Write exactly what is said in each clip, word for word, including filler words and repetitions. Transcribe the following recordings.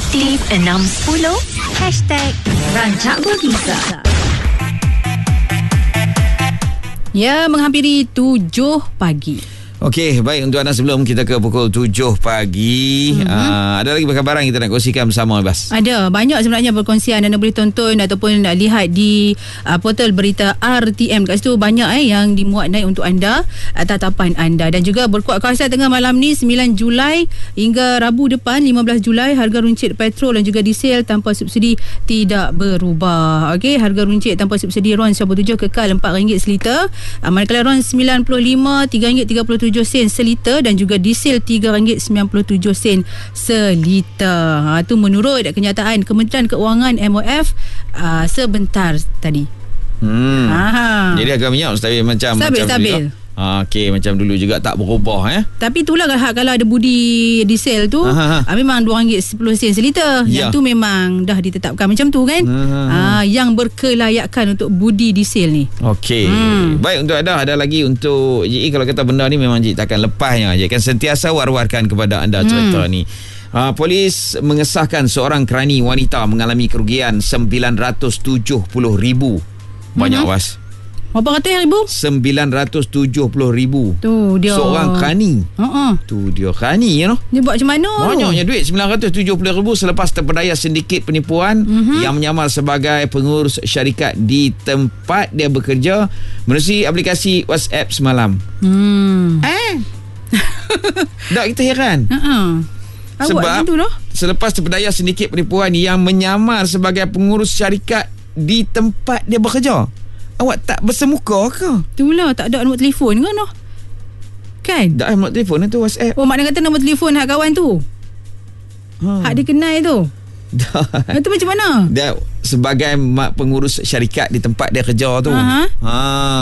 Aktif enam sepuluh Hashtag Rancak Berbisa. Ya, menghampiri tujuh pagi. Okey, baik, untuk anda sebelum kita ke pukul tujuh pagi, mm-hmm. uh, ada lagi perkabaran kita nak kongsikan bersama, Bas? Ada, banyak sebenarnya perkongsian. Anda boleh tonton ataupun lihat di uh, portal berita R T M. Kat situ banyak eh yang dimuat naik untuk anda, uh, tatapan anda. Dan juga berkuat kawasan tengah malam ni sembilan Julai hingga Rabu depan lima belas Julai, harga runcit petrol dan juga diesel tanpa subsidi tidak berubah. Okey, harga runcit tanpa subsidi RON sembilan puluh tujuh kekal empat ringgit seliter. Uh, manakala RON sembilan puluh lima tiga ringgit tiga puluh tujuh sen seliter dan juga diesel tiga ringgit sembilan puluh tujuh sen seliter. Ha, itu menurut kenyataan Kementerian Keuangan M O F uh, sebentar tadi. Hmm. Ha. Jadi harga minyak stabil macam stabil, macam stabil. Ha, okey, macam dulu juga tak berubah eh. Tapi itulah kalau ada budi diesel tu, ha, memang dua ringgit sepuluh sen seliter. Ya. Yang tu memang dah ditetapkan macam tu kan. Ha, yang berkelayakan untuk budi diesel ni. Okey. Hmm. Baik, untuk anda ada lagi untuk J E, kalau kata benda ni memang J E takkan lepasnya. J E akan sentiasa war-warkan kepada anda cerita hmm. ni. Uh, polis mengesahkan seorang kerani wanita mengalami kerugian sembilan ratus tujuh puluh ribu. Banyak, hmm. was. Berapa ratus ribu? sembilan ratus tujuh puluh ribu. Tu dia. Seorang kerani. Uh-uh. Tu dia kerani, you know. Dia buat macam mana? Banyaknya duit, sembilan ratus tujuh puluh ribu selepas terpedaya sindiket penipuan uh-huh. yang menyamar sebagai pengurus syarikat di tempat dia bekerja melalui aplikasi WhatsApp semalam. Hmm. Eh? Tak, kita heran. Uh-uh. Sebab selepas terpedaya sindiket penipuan yang menyamar sebagai pengurus syarikat di tempat dia bekerja. Awak tak bersemuka ke? Itulah, tak ada nombor telefon ke noh? Kan? Tak ada nombor telefon tu WhatsApp. Oh, makna kata nombor telefon hak kawan tu. Ha. Hak dia kenal tu. Dah. Itu macam mana? Dia sebagai pengurus syarikat di tempat dia kerja tu. Uh-huh. Ha.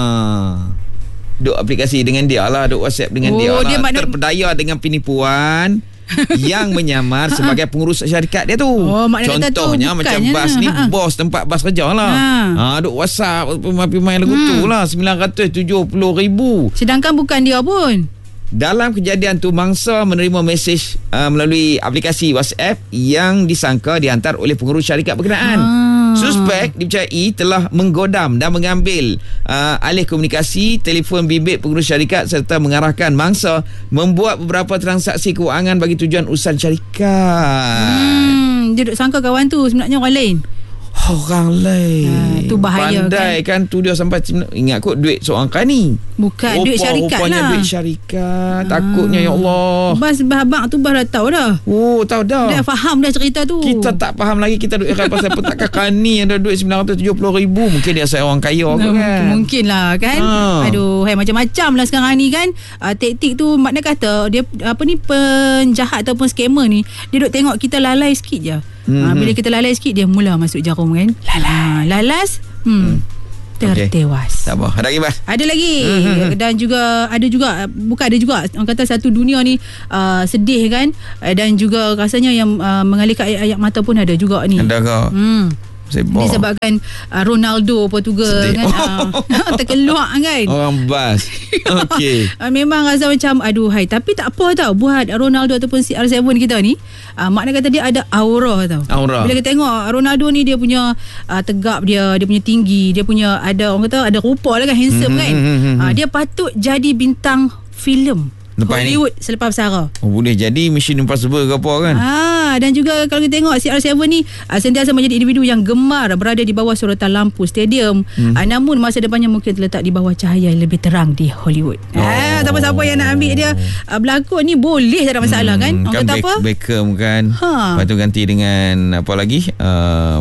Duk aplikasi dengan dia lah, duk WhatsApp dengan oh, dia lah. Dia makna... terpedaya dengan penipuan yang menyamar sebagai pengurus syarikat dia tu. Oh, contohnya tu macam bas ni, ha. bos tempat bas kerja lah. Ha, ha duk WhatsApp pemain lagu hmm. tu lah, sembilan ratus tujuh puluh ribu. Sedangkan bukan dia pun. Dalam kejadian tu, mangsa menerima mesej uh, melalui aplikasi WhatsApp yang disangka dihantar oleh pengurus syarikat berkenaan. Ah. Suspek dipercayai telah menggodam dan mengambil uh, alih komunikasi telefon bimbit pengurus syarikat serta mengarahkan mangsa membuat beberapa transaksi kewangan bagi tujuan urusan syarikat. Hmm, dia duk sangka kawan tu sebenarnya orang lain. Orang lain. Ha, tu bahaya. Pandai kan, kan tu dia sampai ingat kot duit seorang kerani. Bukan, Rupa, duit syarikat rupanya lah. duit syarikat. Ha. Takutnya, ya Allah. Bas abang tu bah dah tahu dah. Oh, tahu dah. Dah faham dah cerita tu. Kita tak faham lagi. Kita duk ikat pasal petakan kerani yang ada duit sembilan ratus tujuh puluh ribu. Mungkin dia saya orang kaya nah, kan. Mungkin lah kan. Ha. Aduh, hai, macam-macam lah sekarang ni kan. Uh, taktik tu makna kata dia apa ni, penjahat ataupun scammer ni, dia duk tengok kita lalai sikit je. Mm-hmm. Ha, bila kita lalai sikit, dia mula masuk jarum kan. Lalas, lalas hmm, hmm. tertewas. Okay. Tak apa. Ada lagi, Bas? Ada lagi. Mm-hmm. Dan juga ada juga, bukan ada juga, orang kata satu dunia ni uh, sedih kan, uh, dan juga rasanya yang uh, mengalirkan air-air mata pun ada juga ni. Ada ke? Hmm. Sebab. Disebabkan uh, Ronaldo Portugal sedih. Kan uh, terkeluar kan orang bas. Okey. uh, memang rasa macam aduh hai, tapi tak apa tau buat Ronaldo ataupun C R tujuh kita ni, uh, makna kata dia ada aura tau. Aura. Bila kita tengok Ronaldo ni, dia punya uh, tegap dia, dia punya tinggi, dia punya ada orang kata ada rupa lah kan, handsome mm-hmm. kan. Uh, dia patut jadi bintang filem lepas Hollywood ni, selepas bersara. Oh, boleh jadi Mission Impossible ke apa kan. Ah, dan juga kalau kita tengok C R tujuh ni uh, sentiasa menjadi individu yang gemar berada di bawah sorotan lampu stadium. Hmm. Uh, namun masa depannya mungkin terletak di bawah cahaya yang lebih terang di Hollywood. Oh. Ah, siapa-siapa yang nak ambil dia uh, berlakon ni boleh, tak ada masalah hmm. kan. Orang kan kata Be- apa? Beckham kan. Ha. Lepas tu ganti dengan apa lagi? Um,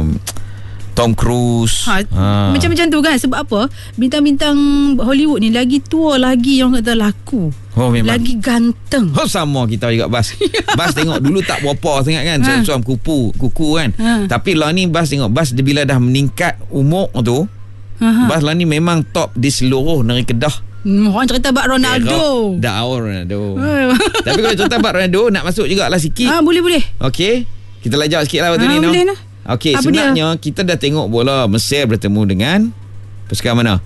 Tom Cruise. Ha, ha. Macam-macam tu kan. Sebab apa? Bintang-bintang Hollywood ni lagi tua lagi yang kata laku. Oh, memang. Lagi ganteng. Oh, sama kita juga, Bas. Bas tengok dulu tak berapa sangat kan. Ha. Suam-suam kupu, kuku kan. Ha. Tapi lah ni Bas tengok, Bas dia bila dah meningkat umur tu, ha. Bas lah ni memang top di seluruh negeri Kedah. Hmm, orang cerita bak Ronaldo. Dah Ronaldo. Tapi kalau cerita bak Ronaldo, nak masuk jugalah sikit. Ah, boleh boleh. Okey. Kita lajak sikit lah waktu ha, ni. Boleh no? lah. Okey, sebenarnya dia? Kita dah tengok bola Mesir bertemu dengan pasukan mana?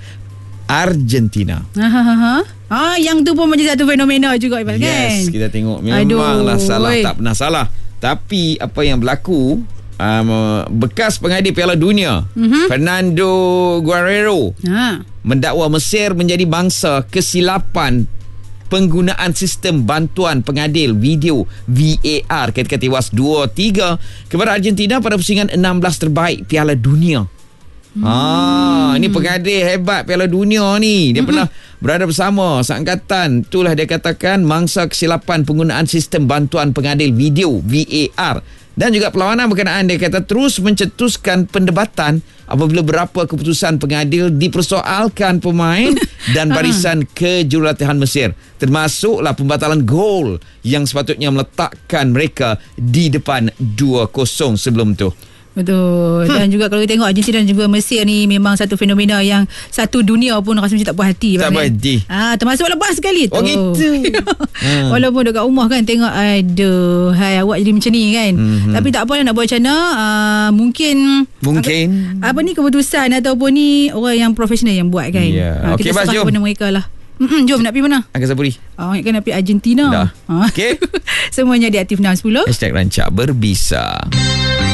Argentina. Ha ha ha. Ah, yang tu pun menjadi satu fenomena juga, Iqbal, yes, kan? Yes, kita tengok memanglah salah, tak pernah salah. Tapi apa yang berlaku, um, bekas pengadil Piala Dunia mm-hmm. Fernando Guerrero ha. mendakwa Mesir menjadi bangsa kesilapan penggunaan sistem bantuan pengadil video V A R ketika tewas dua tiga kepada Argentina pada pusingan enam belas terbaik Piala Dunia. Hmm. Ah, ini pengadil hebat Piala Dunia ni. Dia hmm. pernah berada bersama seangkatan. Itulah dia katakan mangsa kesilapan penggunaan sistem bantuan pengadil video V A R. Dan juga perlawanan berkenaan dia kata terus mencetuskan pendebatan apabila beberapa keputusan pengadil dipersoalkan pemain dan barisan kejurulatihan Mesir, termasuklah pembatalan gol yang sepatutnya meletakkan mereka di depan dua kosong sebelum tu. Betul. Dan hmm. juga kalau kita tengok Argentina dan juga Mesir ni memang satu fenomena yang satu dunia pun rasa macam tak puas hati. Tak puas hati. Ah, termasuk lepas sekali tu. Oh gitu. hmm. Walaupun dekat rumah kan tengok aduh, hai awak jadi macam ni kan. Hmm. Tapi tak apalah nak buat macam mana. Uh, mungkin Mungkin apa, apa ni keputusan ataupun ni orang yang profesional yang buat kan. Yeah. Uh, Okey, kita serah kepada mereka lah. Mm-mm, jom nak pergi mana? Angkasa Puri. Oh, kan nak pergi Argentina. Dah. Okey. Semuanya di Aktif enam sepuluh. Hashtag Rancak Berbisa.